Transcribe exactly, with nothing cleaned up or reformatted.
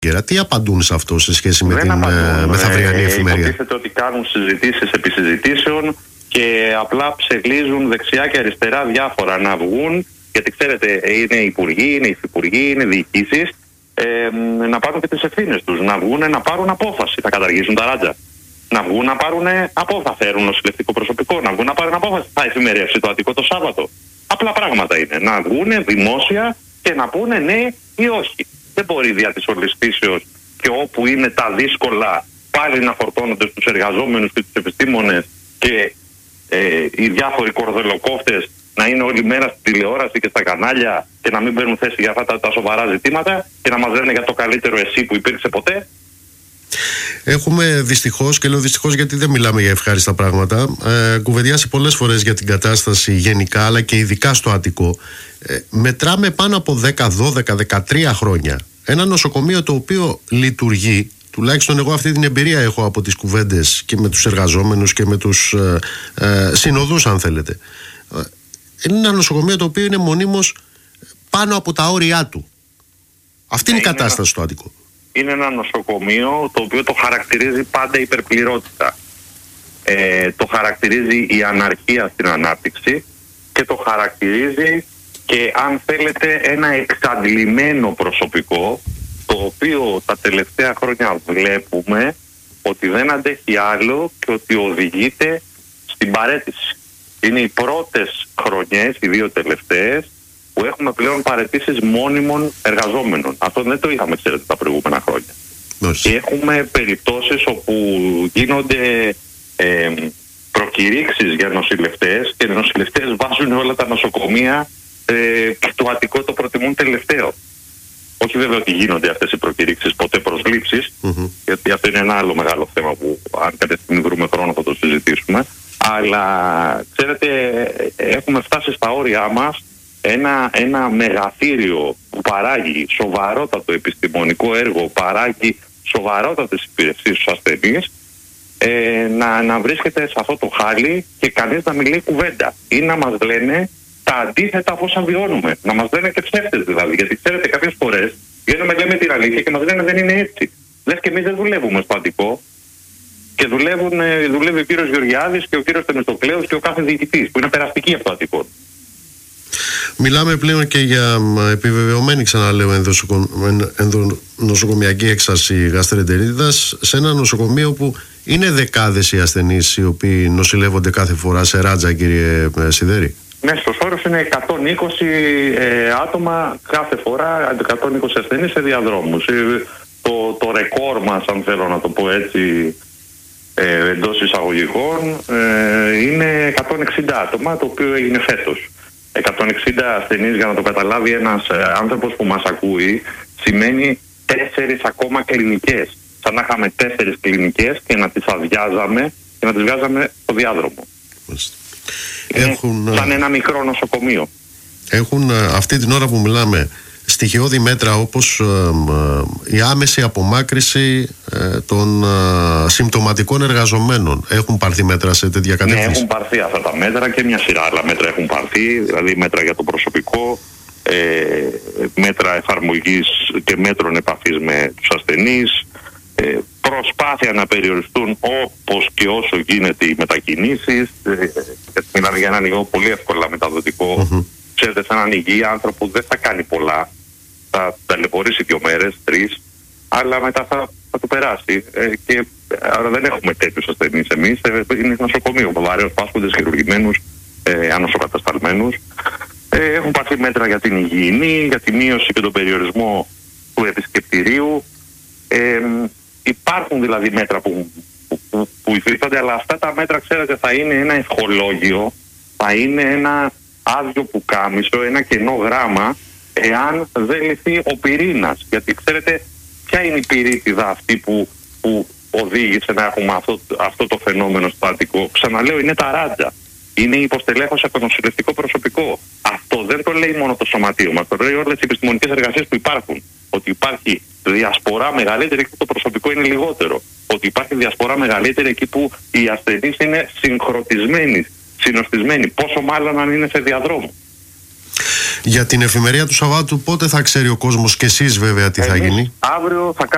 Τι απαντούν σε αυτό σε σχέση με δεν την απαντούν. μεθαυριανή ε, εφημερία? Υποτίθεται ότι κάνουν συζητήσεις επί συζητήσεων και απλά ψεγλίζουν δεξιά και αριστερά διάφορα να βγουν, γιατί ξέρετε είναι υπουργοί, είναι υφυπουργοί, είναι διοικήσεις, ε, να πάρουν και τις ευθύνες τους, να βγουν να πάρουν απόφαση, θα καταργήσουν τα ράτζα. Να βγουν να πάρουν απόφαση, θα φέρουν νοσηλευτικό προσωπικό, να βγουν να πάρουν απόφαση, θα εφημερεύσει το Αττικό το Σάββατο. Απλά πράγματα είναι. Να βγουν δημόσια και να πούνε ναι ή όχι. Δεν μπορεί δια της ολιστήσεως και όπου είναι τα δύσκολα πάλι να φορτώνονται στους εργαζόμενους και τους επιστήμονες και ε, οι διάφοροι κορδελοκόφτες να είναι όλη μέρα στην τηλεόραση και στα κανάλια και να μην παίρνουν θέση για αυτά τα, τα σοβαρά ζητήματα και να μας λένε για το καλύτερο εσύ που υπήρξε ποτέ. Έχουμε δυστυχώς, και λέω δυστυχώς γιατί δεν μιλάμε για ευχάριστα πράγματα, ε, κουβεντιάσει πολλές φορές για την κατάσταση γενικά αλλά και ειδικά στο Αττικό. Ε, μετράμε πάνω από δέκα, δώδεκα, δεκατρία χρόνια ένα νοσοκομείο το οποίο λειτουργεί, τουλάχιστον εγώ αυτή την εμπειρία έχω από τις κουβέντες και με τους εργαζόμενους και με τους ε, ε, συνοδούς αν θέλετε. Είναι ένα νοσοκομείο το οποίο είναι μονίμως πάνω από τα όρια του. Αυτή είναι, είναι η κατάσταση ένα... στο Αττικό. Είναι ένα νοσοκομείο το οποίο το χαρακτηρίζει πάντα υπερπληρότητα. Ε, το χαρακτηρίζει η αναρχία στην ανάπτυξη και το χαρακτηρίζει και αν θέλετε ένα εξαντλημένο προσωπικό το οποίο τα τελευταία χρόνια βλέπουμε ότι δεν αντέχει άλλο και ότι οδηγείται στην παραίτηση. Είναι οι πρώτες χρονιές, οι δύο τελευταίες, που έχουμε πλέον παραιτήσεις μόνιμων εργαζόμενων. Αυτό δεν το είχαμε, ξέρετε, τα προηγούμενα χρόνια. Νόση. Και έχουμε περιπτώσεις όπου γίνονται ε, προκηρύξεις για νοσηλευτές και οι νοσηλευτές βάζουν όλα τα νοσοκομεία ε, και το Αττικό το προτιμούν τελευταίο. Όχι βέβαια ότι γίνονται αυτές οι προκηρύξεις ποτέ προσλήψεις, mm-hmm. γιατί αυτό είναι ένα άλλο μεγάλο θέμα που αν κάποια στιγμή βρούμε χρόνο θα το συζητήσουμε. Αλλά ξέρετε, έχουμε φτάσει στα όρια μας ένα, ένα μεγαθύριο που παράγει σοβαρότατο επιστημονικό έργο, παράγει σοβαρότατες υπηρεσίες στους ασθενείς, ε, να, να βρίσκεται σε αυτό το χάλι και κανείς να μιλεί κουβέντα ή να μας λένε τα αντίθετα από όσα βιώνουμε. Να μας λένε και ψεύτες δηλαδή. Γιατί ξέρετε, κάποιες φορές βγαίνουμε λέμε την αλήθεια και μας λένε δεν είναι έτσι. Λες και εμείς δεν δουλεύουμε στο Αττικό. Και δουλεύουν, δουλεύει ο κύριος Γεωργιάδης και ο κύριος Θεμιστοκλέους και ο κάθε διοικητής, που είναι περαστική αυτό το Αττικό. Μιλάμε πλέον και για επιβεβαιωμένη, ξαναλέω, ενδονοσοκομιακή έξαρση γαστρεντερίτιδας σε ένα νοσοκομείο που είναι δεκάδες οι ασθενείς οι οποίοι νοσηλεύονται κάθε φορά σε ράτζα, κύριε Σιδέρη. Μέσος όρος είναι εκατόν είκοσι ε, άτομα κάθε φορά, εκατόν είκοσι ασθενείς σε διαδρόμους. Ε, το, το ρεκόρ μας, αν θέλω να το πω έτσι, Ε, εντός εισαγωγικών ε, είναι εκατόν εξήντα άτομα, το οποίο έγινε φέτος. εκατόν εξήντα ασθενείς, για να το καταλάβει ένας ε, άνθρωπος που μας ακούει, σημαίνει τέσσερις ακόμα κλινικές. Σαν να είχαμε τέσσερις κλινικές και να τις αδειάζαμε και να τις βγάζαμε στο διάδρομο. Έχουν, σαν ένα μικρό νοσοκομείο. Έχουν αυτή την ώρα που μιλάμε στοιχειώδη μέτρα όπως ε, ε, η άμεση απομάκρυση ε, των ε, συμπτωματικών εργαζομένων. Έχουν πάρθει μέτρα σε τέτοια κατεύθυνση? Ναι, έχουν πάρθει αυτά τα μέτρα και μια σειρά άλλα μέτρα έχουν πάρθει, δηλαδή μέτρα για το προσωπικό, ε, μέτρα εφαρμογής και μέτρων επαφής με τους ασθενείς, ε, προσπάθεια να περιοριστούν όπως και όσο γίνεται οι μετακινήσεις, ε, γιατί μιλάμε για έναν ιό πολύ εύκολα μεταδοτικό. Mm-hmm. Ξέρετε, σαν έναν υγιή άνθρωπο δεν θα κάνει πολλά. Θα ταλαιπωρήσει δύο μέρες, τρεις, αλλά μετά θα, θα το περάσει. Ε, και άρα δεν έχουμε τέτοιους ασθενείς εμείς. Ε, είναι νοσοκομείο, βαρέως πάσχοντες, χειρουργημένους, ε, ανοσοκατασταλμένους. Ε, έχουν πάρθει μέτρα για την υγιεινή, για τη μείωση και τον περιορισμό του επισκεπτηρίου. Ε, υπάρχουν δηλαδή μέτρα που, που, που, που υφίστανται, αλλά αυτά τα μέτρα, ξέρετε, θα είναι ένα ευχολόγιο, θα είναι ένα άδειο πουκάμισο, ένα κενό γράμμα, εάν δεν λυθεί ο πυρήνας. Γιατί ξέρετε ποια είναι η πυρίτιδα αυτή που, που οδήγησε να έχουμε αυτό, αυτό το φαινόμενο στο Αττικό? Ξαναλέω, είναι τα ράτζα. Είναι η υποστελέχωση από το νοσηλευτικό προσωπικό. Αυτό δεν το λέει μόνο το σωματείο μας, το λέει όλες οι επιστημονικές εργασίες που υπάρχουν. Ότι υπάρχει διασπορά μεγαλύτερη εκεί που το προσωπικό είναι λιγότερο. Ότι υπάρχει διασπορά μεγαλύτερη εκεί που οι ασθενείς είναι συγχρονισμένοι, συνοστισμένοι. Πόσο μάλλον αν είναι σε διαδρόμου. Για την εφημερία του Σαββάτου πότε θα ξέρει ο κόσμος, και εσείς βέβαια, τι Εμείς θα γίνει? Αύριο θα